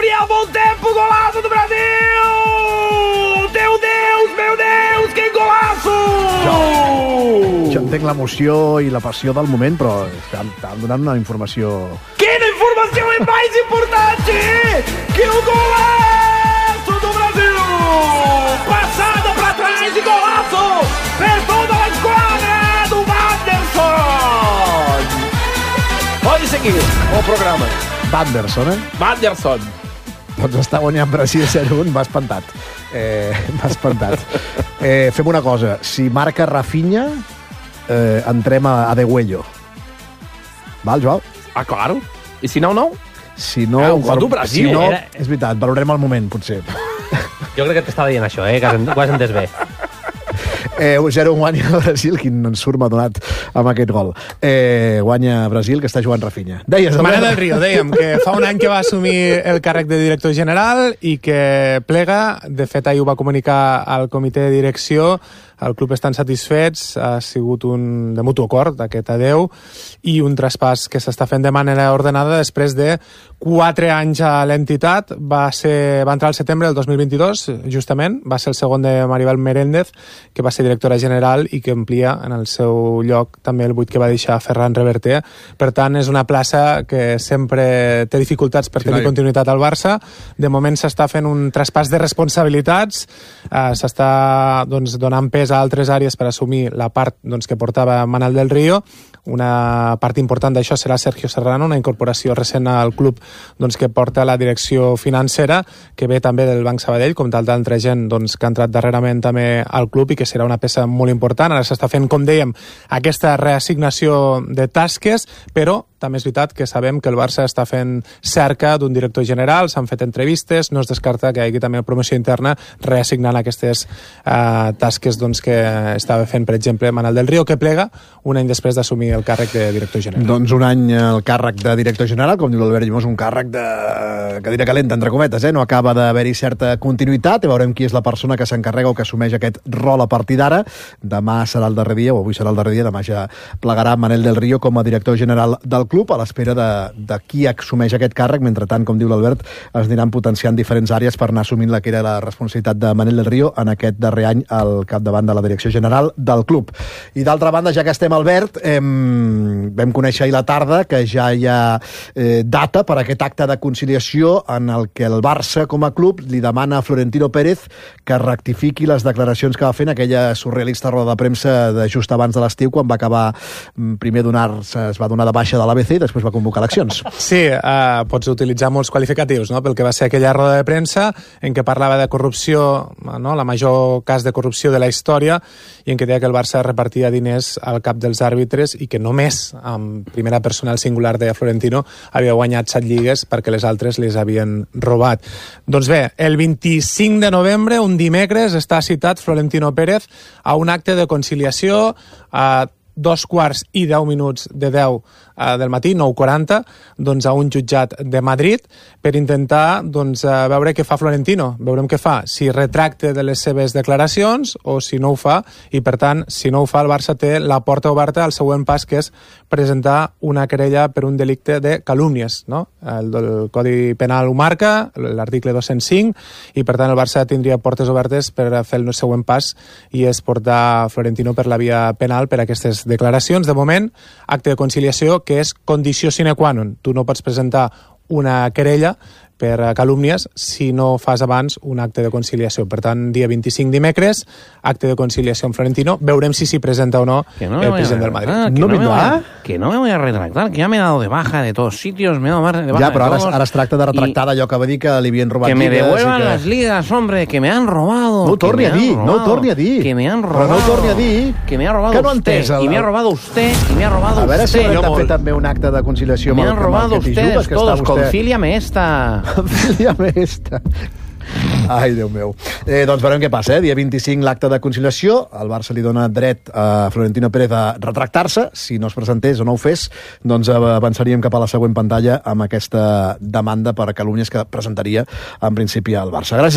Abbiamo un tempo golazo do Brasil! Meu Deus, que golazo! Jo entenc l'emoció i la passió del moment, però estan donant una informació... Quina informació é mais importante que o golaço do Brasil! Passada pra trás e golaço per toda a esquadra do Wanderson! Pode seguir o programa. Wanderson, eh? Wanderson. Doncs està guanyant Brasil 0-1, m'ha espantat. Fem una cosa, si marca Rafinha, entrem a Degüello. Val, Joao? Ah, claro. I si no, no? Si no, Brasil. Si no, és veritat, valorem el moment, potser. Jo crec que t'estava dient això, que ho has entès bé. 0 guanya Brasil, quin ensurt m'ha donat amb aquest gol. Guanya Brasil, que està jugant Rafinha. Deies, Manel del Río, dèiem que fa un any que va assumir el càrrec de director general i que plega. De fet, ahir ho va comunicar al comitè de direcció. El club estan satisfets, ha sigut un de mutu acord, aquest adeu, i un traspàs que s'està fent de manera ordenada després de 4 anys a l'entitat. Va entrar al setembre del 2022, justament, va ser el segon de Maribel Meréndez, que va ser directora general i que amplia en el seu lloc també el buit que va deixar Ferran Reverter. Per tant, és una plaça que sempre té dificultats per tenir continuïtat al Barça. De moment s'està fent un traspàs de responsabilitats, s'està donant pes a altres àrees per assumir la part que portava Manel del Río. Una part important d'això serà Sergio Serrano, una incorporació recent al club que porta la direcció financera, que ve també del Banc Sabadell, com d'altra gent que ha entrat darrerament també al club i que serà una peça molt important. Ara s'està fent, com dèiem, aquesta reassignació de tasques, però també és veritat que sabem que el Barça està fent cerca d'un director general, s'han fet entrevistes, no es descarta que hi hagi també promoció interna reassignant aquestes tasques que estava fent, per exemple, Manel del Río, que plega un any després d'assumir el càrrec de director general. Doncs un any el càrrec de director general, com diu l'Albert Llimós, un càrrec de cadira calenta, entre cometes, no acaba d'haver-hi certa continuïtat, i veurem qui és la persona que s'encarrega o que assumeix aquest rol a partir d'ara. Demà serà el darrer dia, o avui serà el darrer dia, demà ja plegarà Manel del Río com a director general del club, a l'espera de qui assumeix aquest càrrec. Mentre tant, com diu l'Albert, es aniran potenciant diferents àrees per anar assumint la que era la responsabilitat de Manel del Río en aquest darrer any al capdavant de la direcció general del club. I d'altra banda, ja que estem, Albert, vam conèixer ahir la tarda que ja hi ha data per aquest acte de conciliació en el que el Barça, com a club, li demana a Florentino Pérez que rectifiqui les declaracions que va fer en aquella surrealista roda de premsa de just abans de l'estiu, quan va acabar primer es va donar de baixa de l'ABC i després va convocar eleccions. Sí, pots utilitzar molts qualificatius, no?, pel que va ser aquella roda de premsa en què parlava de corrupció, no?, la major cas de corrupció de la història, i en què deia que el Barça repartia diners al cap dels àrbitres i que només amb primera persona al singular de Florentino havia guanyat 7 lligues perquè les altres les havien robat. Doncs bé, el 25 de novembre, un dimecres, està citat Florentino Pérez a un acte de conciliació a 2:10 del matí, 9:40, a un jutjat de Madrid, per intentar veure què fa Florentino. Veurem què fa, si retracta de les seves declaracions o si no ho fa, i per tant, si no ho fa, el Barça té la porta oberta al següent pas, que és presentar una querella per un delicte de calúmnies, no? El Codi Penal ho marca, l'article 205, i per tant el Barça tindria portes obertes per fer el següent pas, i és portar Florentino per la via penal per aquestes declaracions. De moment, acte de conciliació que és condició sine qua non. Tu no pots presentar una querella per calúmnies si no fas abans un acte de conciliació. Per tant, dia 25 dimecres, acte de conciliació amb Florentino. Veurem si s'hi presenta o no el president del Madrid. Que no me voy a retractar, que ya me he dado de baja de todos sitios, me he dado de baja ja, però de todos. Ara es tracta de retractar d'allò que va dir que li havien robat lligues. Que me devuelvan que... las ligas, hombre, que me han robado. No ho torni a dir, no ho torni a dir. Que me han robado. Però no ho torni a dir. Que me ha robado que no usted, y me ha robado usted, y me ha robado usted. A veure si haurem de fer també un acte de conciliació me han robado ustedes todos, concíliame esta. Concíliame esta. Ai, Déu meu. Doncs veurem què passa, Dia 25, l'acte de conciliació. El Barça li dona dret a Florentino Pérez a retractar-se. Si no es presentés o no ho fes, doncs avançaríem cap a la següent pantalla amb aquesta demanda per calúmnies que presentaria en principi al Barça. Gràcies.